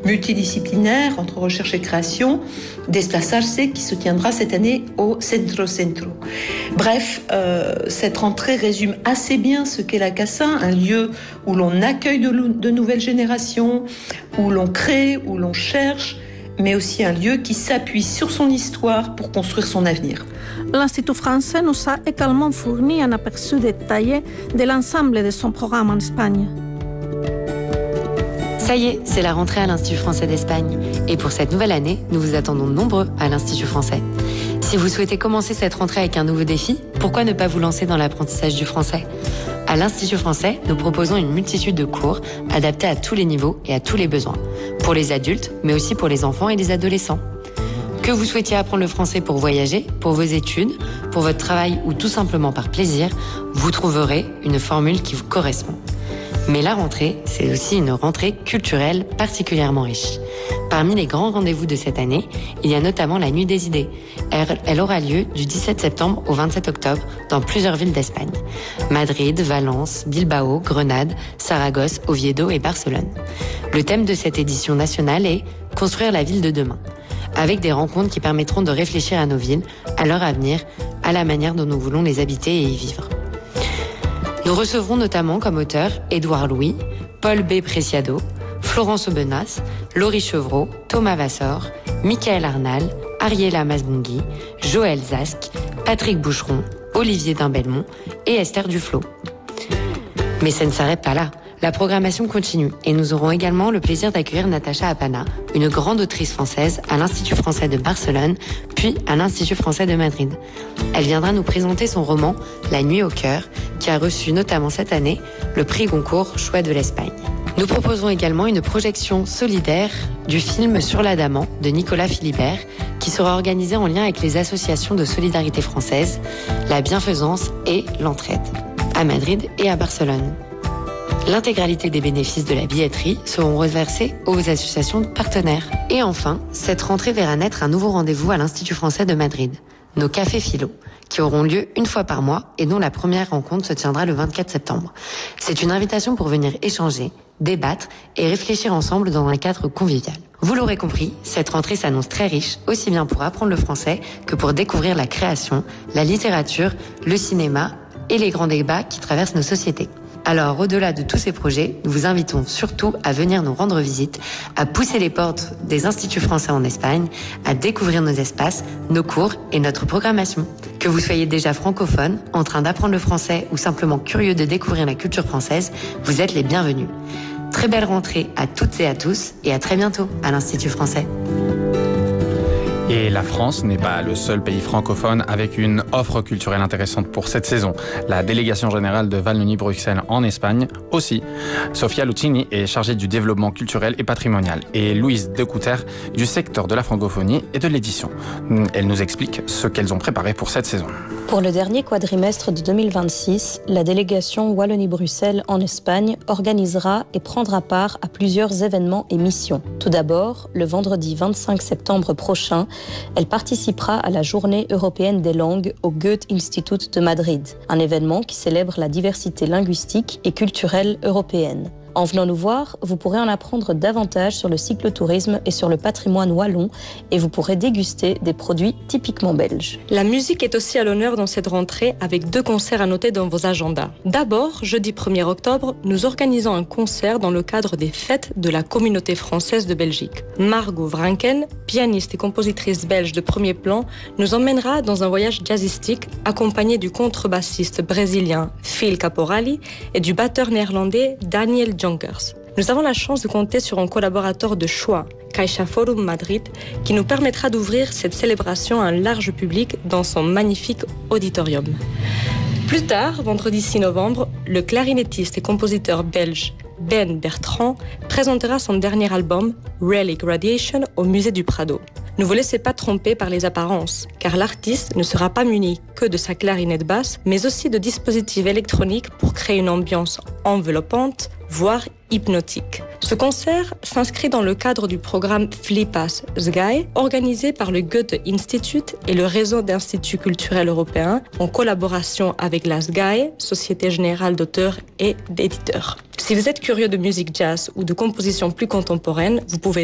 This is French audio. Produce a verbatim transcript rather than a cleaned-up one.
multidisciplinaire entre recherche et création Desplaçarse qui se tiendra cette année au Centro Centro. Bref, euh, cette rentrée résume assez bien ce qu'est la Casa, un lieu où l'on accueille de, de nouvelles générations, où l'on crée, où l'on cherche, mais aussi un lieu qui s'appuie sur son histoire pour construire son avenir. L'Institut français nous a également fourni un aperçu détaillé de l'ensemble de son programme en Espagne. Ça y est, c'est la rentrée à l'Institut français d'Espagne. Et pour cette nouvelle année, nous vous attendons nombreux à l'Institut français. Si vous souhaitez commencer cette rentrée avec un nouveau défi, pourquoi ne pas vous lancer dans l'apprentissage du français ? À l'Institut français, nous proposons une multitude de cours adaptés à tous les niveaux et à tous les besoins. Pour les adultes, mais aussi pour les enfants et les adolescents. Que vous souhaitiez apprendre le français pour voyager, pour vos études, pour votre travail ou tout simplement par plaisir, vous trouverez une formule qui vous correspond. Mais la rentrée, c'est aussi une rentrée culturelle particulièrement riche. Parmi les grands rendez-vous de cette année, il y a notamment la Nuit des idées. Elle, elle aura lieu du dix-sept septembre au vingt-sept octobre dans plusieurs villes d'Espagne. Madrid, Valence, Bilbao, Grenade, Saragosse, Oviedo et Barcelone. Le thème de cette édition nationale est « Construire la ville de demain », avec des rencontres qui permettront de réfléchir à nos villes, à leur avenir, à la manière dont nous voulons les habiter et y vivre. Nous recevrons notamment comme auteurs Édouard Louis, Paul B. Preciado, Florence Aubenas, Laurie Chevreau, Thomas Vassor, Michael Arnal, Ariela Masbungui, Joël Zask, Patrick Boucheron, Olivier Dimbelmont et Esther Duflo. Mais ça ne s'arrête pas là. La programmation continue et nous aurons également le plaisir d'accueillir Natacha Apana, une grande autrice française à l'Institut français de Barcelone, puis à l'Institut français de Madrid. Elle viendra nous présenter son roman « La nuit au cœur », qui a reçu notamment cette année le prix Goncourt Choix de l'Espagne. Nous proposons également une projection solidaire du film Sur l'Adamant de Nicolas Philibert, qui sera organisée en lien avec les associations de solidarité française, la bienfaisance et l'entraide, à Madrid et à Barcelone. L'intégralité des bénéfices de la billetterie seront reversés aux associations partenaires. Et enfin, cette rentrée verra naître un nouveau rendez-vous à l'Institut français de Madrid, nos cafés philo, qui auront lieu une fois par mois et dont la première rencontre se tiendra le vingt-quatre septembre. C'est une invitation pour venir échanger, débattre et réfléchir ensemble dans un cadre convivial. Vous l'aurez compris, cette rentrée s'annonce très riche, aussi bien pour apprendre le français que pour découvrir la création, la littérature, le cinéma et les grands débats qui traversent nos sociétés. Alors, au-delà de tous ces projets, nous vous invitons surtout à venir nous rendre visite, à pousser les portes des instituts français en Espagne, à découvrir nos espaces, nos cours et notre programmation. Que vous soyez déjà francophone, en train d'apprendre le français ou simplement curieux de découvrir la culture française, vous êtes les bienvenus. Très belle rentrée à toutes et à tous et à très bientôt à l'Institut français. Et la France n'est pas le seul pays francophone avec une offre culturelle intéressante pour cette saison. La délégation générale de Wallonie-Bruxelles en Espagne aussi. Sofia Lucchini est chargée du développement culturel et patrimonial et Louise Decouter du secteur de la francophonie et de l'édition. Elle nous explique ce qu'elles ont préparé pour cette saison. Pour le dernier quadrimestre de deux mille vingt-six, la délégation Wallonie-Bruxelles en Espagne organisera et prendra part à plusieurs événements et missions. Tout d'abord, le vendredi vingt-cinq septembre prochain, elle participera à la Journée européenne des langues au Goethe-Institut de Madrid, un événement qui célèbre la diversité linguistique et culturelle européenne. En venant nous voir, vous pourrez en apprendre davantage sur le cyclotourisme et sur le patrimoine wallon et vous pourrez déguster des produits typiquement belges. La musique est aussi à l'honneur dans cette rentrée avec deux concerts à noter dans vos agendas. D'abord, jeudi premier octobre, nous organisons un concert dans le cadre des fêtes de la communauté française de Belgique. Margot Vranken, pianiste et compositrice belge de premier plan, nous emmènera dans un voyage jazzistique accompagnée du contrebassiste brésilien Phil Caporali et du batteur néerlandais Daniel Jonkers. Nous avons la chance de compter sur un collaborateur de choix, CaixaForum Madrid, qui nous permettra d'ouvrir cette célébration à un large public dans son magnifique auditorium. Plus tard, vendredi six novembre, le clarinettiste et compositeur belge Ben Bertrand présentera son dernier album, Relic Radiation, au musée du Prado. Ne vous laissez pas tromper par les apparences, car l'artiste ne sera pas muni que de sa clarinette basse, mais aussi de dispositifs électroniques pour créer une ambiance enveloppante, voire hypnotique. Ce concert s'inscrit dans le cadre du programme Flipas Sky, organisé par le Goethe-Institut et le réseau d'instituts culturels européens, en collaboration avec la S G A E, Société Générale d'Auteurs et d'Éditeurs. Si vous êtes curieux de musique jazz ou de composition plus contemporaine, vous pouvez